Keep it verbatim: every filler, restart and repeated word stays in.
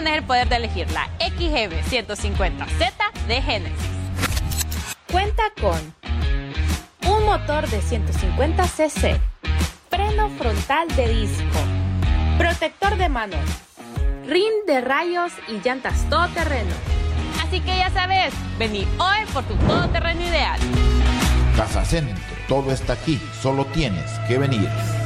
tenés el poder de elegir la X G B ciento cincuenta Z de Genesis. Cuenta con un motor de ciento cincuenta cc, freno frontal de disco, protector de manos, rin de rayos y llantas todoterreno. Así que ya sabes, vení hoy por tu todoterreno ideal. Casa Centro, todo está aquí, solo tienes que venir.